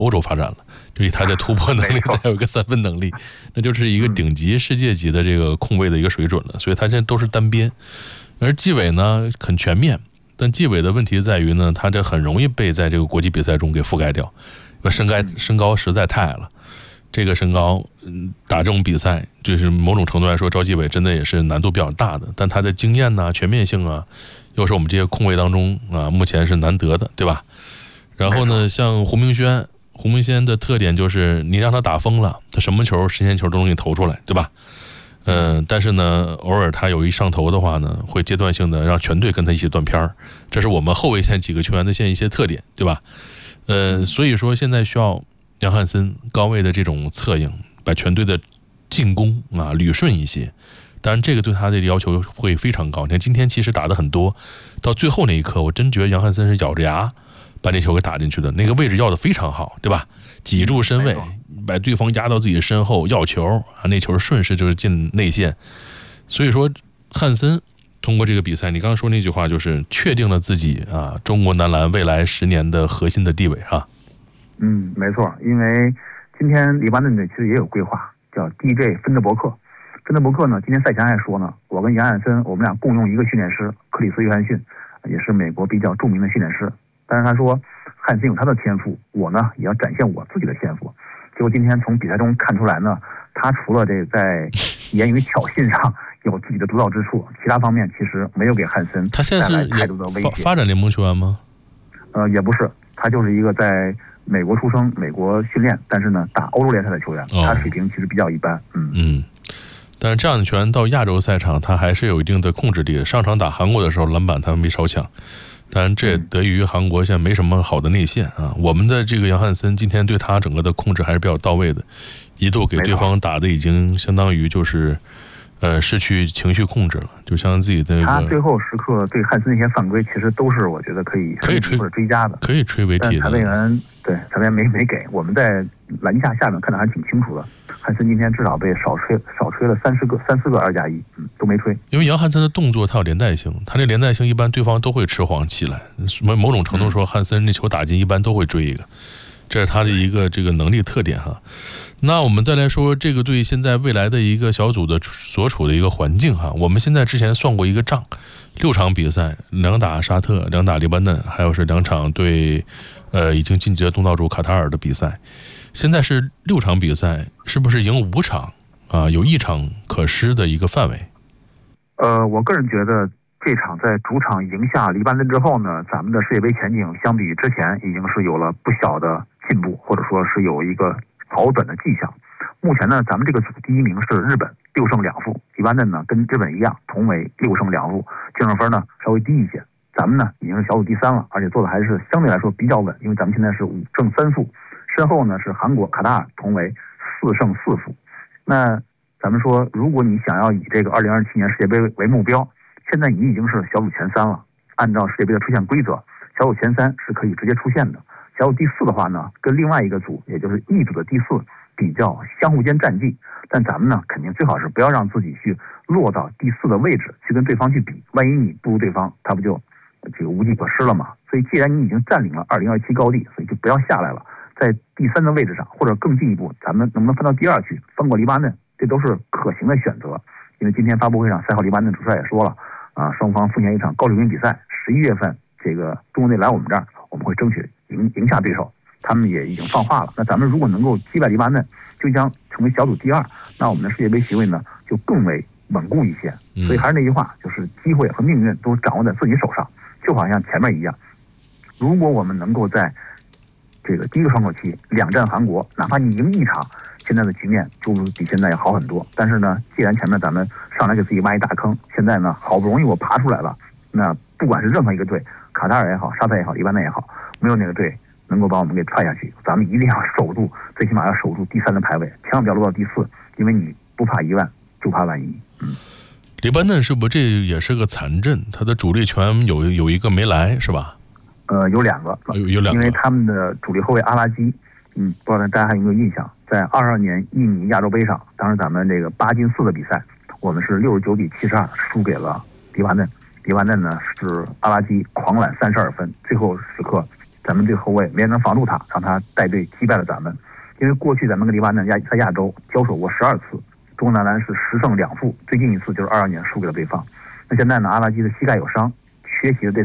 欧洲发展了，就以他的突破能力，再有一个3分能力，那就是一个顶级世界级的这个控卫的一个水准了。所以他现在都是单边，而纪委呢很全面，但纪委的问题在于呢，他这很容易被在这个国际比赛中给覆盖掉，身高实在太矮了。这个身高，打这种比赛，就是某种程度来说，赵继伟真的也是难度比较大的。但他的经验呐、全面性啊，又是我们这些控卫当中啊，目前是难得的，对吧？然后呢，像胡明轩的特点就是你让他打疯了，他什么球、实线球都能给你投出来，对吧？但是呢，偶尔他有一上头的话呢，会阶段性的让全队跟他一起断片儿，这是我们后卫线几个球员的一些特点，对吧？所以说现在需要杨汉森高位的这种策应，把全队的进攻啊捋顺一些。当然，这个对他的要求会非常高。你看今天其实打的很多，到最后那一刻，我真觉得杨汉森是咬着牙把那球给打进去的，那个位置要的非常好，对吧？挤住身位，把对方压到自己身后要球啊，那球顺势就是进内线。所以说，汉森通过这个比赛，你刚刚说那句话就是确定了自己啊中国男篮未来10年的核心的地位哈。 没错，因为今天黎巴嫩队其实也有规划，叫 DJ 芬德伯克。芬德伯克呢，今天赛前还说呢，我跟杨汉森我们俩共用一个训练师，克里斯·约翰逊，也是美国比较著名的训练师。但是他说，汉森有他的天赋，我呢也要展现我自己的天赋。结果今天从比赛中看出来呢，他除了这在言语挑衅上有自己的独到之处，其他方面其实没有给汉森带来太多的威胁。 发展联盟球员吗？ 也不是，他就是一个在美国出生、美国训练，但是呢打欧洲联赛的球员，他水平其实比较一般。 但是这样的球员到亚洲赛场，他还是有一定的控制力。上场打韩国的时候，篮板他没少抢。当然，这也得益于韩国现在没什么好的内线啊。我们的这个杨汉森今天对他整个的控制还是比较到位的，一度给对方打的已经相当于就是失去情绪控制了，就像自己的他最后时刻对汉森那些犯规，其实都是我觉得可以吹或者追加的， 可以吹为题的。 裁判员裁判员没给，我们在篮下下面看得还挺清楚的。汉森今天至少被少吹了3、4个2+1，都没吹。 因为杨汉森的动作他有连带性，他这连带性一般对方都会迟缓起来。某种程度说，汉森那球打进一般都会追一个，这是他的一个这个能力特点哈。那我们再来说这个队现在未来的一个小组的所处的一个环境哈。我们现在之前算过一个账，6场比赛，2打沙特，2打黎巴嫩，还有是2场对已经晋级的东道主卡塔尔的比赛。现在是6场比赛，是不是赢5场啊？有1场可失的一个范围。 我个人觉得这场在主场赢下黎巴嫩之后呢，咱们的世界杯前景相比于之前已经是有了不小的进步，或者说是有一个好转的迹象。目前呢，咱们这个组第1名是日本，6胜2负，黎巴嫩呢跟日本一样，同为6胜2负，净胜分呢稍微低一些。咱们呢已经是小组第3了，而且做的还是相对来说比较稳，因为咱们现在是5胜3负，身后呢是韩国、卡塔尔，同为4胜4负。那咱们说，如果你想要以这个2027年世界杯为目标，现在你已经是小组前3了。按照世界杯的出线规则，小组前3是可以直接出线的。小组第4的话呢，跟另外一个组，也就是 E 组的第4比较相互间战绩。但咱们呢，肯定最好是不要让自己去落到第4的位置去跟对方去比，万一你不如对方，他不就这个无计可施了嘛？所以既然你已经占领了2027高地，所以就不要下来了，在第3的位置上，或者更进一步，咱们能不能翻到第2去，翻过黎巴嫩，这都是可行的选择。因为今天发布会上，赛后黎巴嫩主帅也说了啊，双方赴前一场高水平比赛，11月份这个中国队来我们这儿，我们会争取赢下对手。他们也已经放话了，那咱们如果能够击败黎巴嫩，就将成为小组第2，那我们的世界杯席位呢就更为稳固一些。所以还是那句话，就是机会和命运都掌握在自己手上，就好像前面一样，如果我们能够在这个第1个窗口期2战韩国，哪怕你赢1场，现在的局面就比现在要好很多。但是呢，既然前面咱们上来给自己挖一大坑，现在呢好不容易我爬出来了，那不管是任何一个队，卡塔尔也好，沙特也好，黎巴嫩也好，没有哪个队能够把我们给踹下去。咱们一定要守住，最起码要守住第3的排位，千万不要落到第4，因为你不怕1万，就怕万一。 黎巴嫩是不是这也是个残阵？他的主力球员有一个没来是吧？ 有2个， 有2个， 因为他们的主力后卫阿拉基，不知道大家还有没有印象，在22年印尼亚洲杯上，当时咱们这个8进4的比赛，我们是69比72输给了黎巴嫩。黎巴嫩呢是阿拉基狂揽32分，最后时刻咱们这个后卫没人能防住他，让他带队击败了咱们。因为过去咱们跟黎巴嫩在亚洲交手过12次，中国男篮是10胜2负，最近一次就是22年输给了对方。那现在呢，阿拉基的膝盖有伤，缺席了这